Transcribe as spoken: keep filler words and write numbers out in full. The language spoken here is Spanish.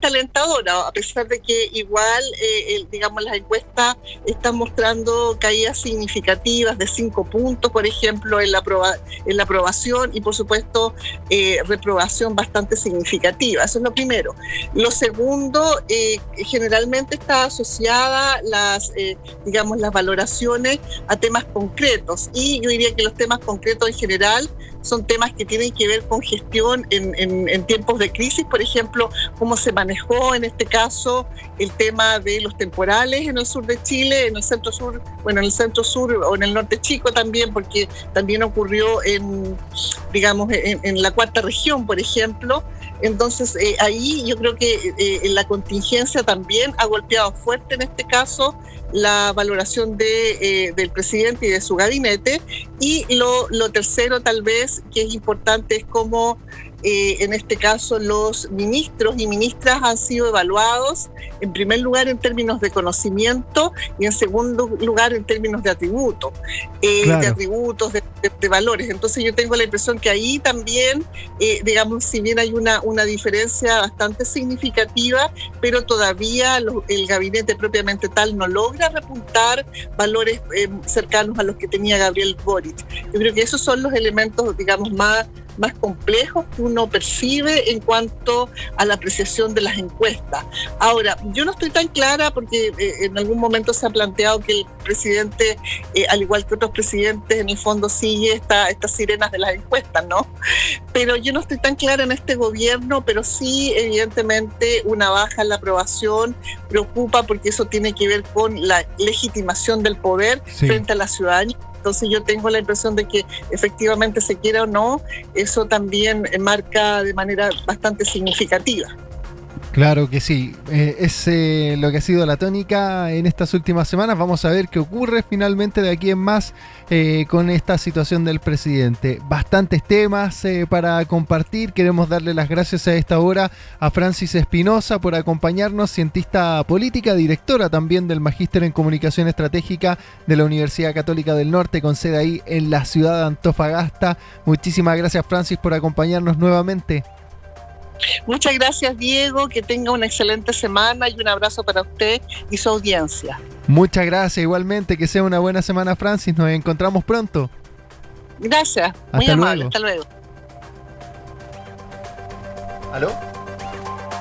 bastante alentadora, a pesar de que igual, eh, el, digamos, las encuestas están mostrando caídas significativas de cinco puntos, por ejemplo, en la, aproba, en la aprobación y, por supuesto, eh, reprobación bastante significativa. Eso es lo primero. Lo segundo, eh, generalmente está asociada las, eh, digamos, las valoraciones a temas concretos, y yo diría que los temas concretos en general son temas que tienen que ver con gestión en, en, en tiempos de crisis, por ejemplo, cómo se manejó en este caso el tema de los temporales en el sur de Chile, en el centro sur, bueno, en el centro sur o en el norte chico también, porque también ocurrió en, digamos, en, en la cuarta región, por ejemplo. Entonces, eh, ahí yo creo que eh, la contingencia también ha golpeado fuerte en este caso la valoración de, eh, del presidente y de su gabinete. Y lo, lo tercero, tal vez, que es importante, es cómo eh, en este caso los ministros y ministras han sido evaluados, en primer lugar en términos de conocimiento y en segundo lugar en términos de atributos, eh, claro. de atributos, de, de, de valores. Entonces yo tengo la impresión que ahí también, eh, digamos, si bien hay una, una diferencia bastante significativa, pero todavía lo, el gabinete propiamente tal no logra repuntar valores eh, cercanos a los que tenía Gabriel Boric. Yo creo que esos son los elementos, digamos, más más complejos que uno percibe en cuanto a la apreciación de las encuestas. Ahora, yo no estoy tan clara porque eh, en algún momento se ha planteado que el presidente, eh, al igual que otros presidentes, en el fondo sigue esta, estas sirenas de las encuestas, ¿no? Pero yo no estoy tan clara en este gobierno, pero sí, evidentemente, una baja en la aprobación preocupa porque eso tiene que ver con la legitimación del poder sí. frente a la ciudadanía. Entonces yo tengo la impresión de que efectivamente, se quiera o no, eso también marca de manera bastante significativa. Claro que sí, eh, es eh, lo que ha sido la tónica en estas últimas semanas. Vamos a ver qué ocurre finalmente de aquí en más eh, con esta situación del presidente. Bastantes temas eh, para compartir. Queremos darle las gracias a esta hora a Francis Espinosa por acompañarnos, cientista política, directora también del Magíster en Comunicación Estratégica de la Universidad Católica del Norte, con sede ahí en la ciudad de Antofagasta. Muchísimas gracias, Francis, por acompañarnos nuevamente. Muchas gracias, Diego, que tenga una excelente semana y un abrazo para usted y su audiencia. Muchas gracias, igualmente, que sea una buena semana, Francis, nos encontramos pronto. Gracias, muy hasta amable, luego. Hasta luego. ¿Aló?